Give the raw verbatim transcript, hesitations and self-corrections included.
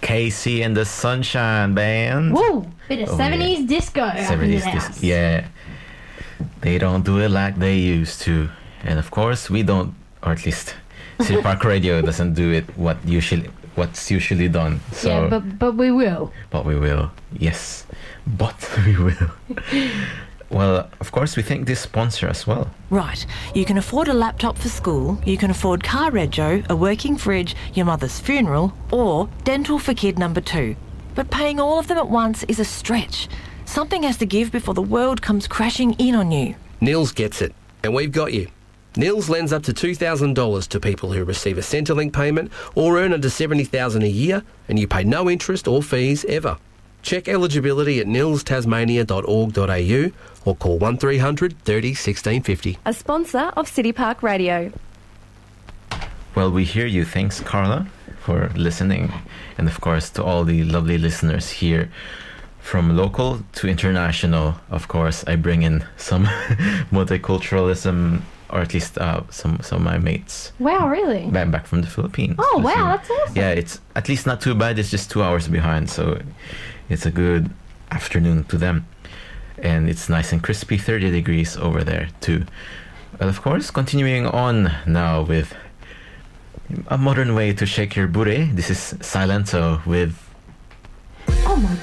K C and the Sunshine Band. Woo! Bit of Oh, seventies yeah. disco. up in the seventies house. dis- yeah. They don't do it like they used to. And of course, we don't, or at least City Park Radio doesn't do it what usually what's usually done. So, Yeah, but but we will. but we will. Yes. But we will. Well, of course, we thank this sponsor as well. Right, you can afford a laptop for school, you can afford car rego, a working fridge, your mother's funeral, or dental for kid number two. But paying all of them at once is a stretch. Something has to give before the world comes crashing in on you. Nils gets it, and we've got you. Nils lends up to two thousand dollars to people who receive a Centrelink payment or earn under seventy thousand dollars a year, and you pay no interest or fees ever. Check eligibility at nils tasmania dot org dot a u or call one three hundred thirty sixteen fifty. A sponsor of City Park Radio. Well, we hear you. Thanks, Carla, for listening. And of course, to all the lovely listeners here, from local to international. Of course, I bring in some multiculturalism, or at least uh, some, some of my mates. Wow, really? Back, back from the Philippines. Oh, So, wow, that's awesome. Yeah, it's at least not too bad. It's just two hours behind, so it's a good afternoon to them. And it's nice and crispy, thirty degrees over there too. Well, of course, continuing on now with a modern way to shake your booty. This is Silento with Oh my